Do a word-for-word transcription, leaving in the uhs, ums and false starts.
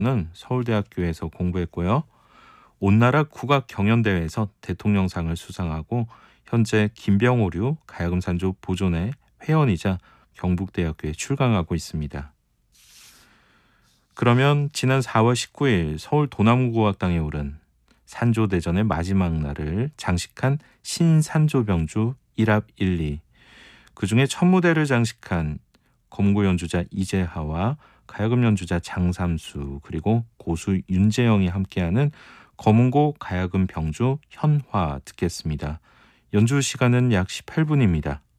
서울대학교에서 공부했고요. 온나라 국악 경연대회에서 대통령상을 수상하고 현재 김병오류 가야금산조 보존회 회원이자 경북대학교에 출강하고 있습니다. 그러면 지난 사월 십구일 서울 도남구각당에 오른 산조대전의 마지막 날을 장식한 신산조병주 일합 일, 이, 그중에 첫 무대를 장식한 검구 연주자 이재하와 가야금 연주자 장삼수 그리고 고수 윤재영이 함께하는 검은고 가야금 병주 현화 듣겠습니다. 연주 시간은 약 십팔 분입니다.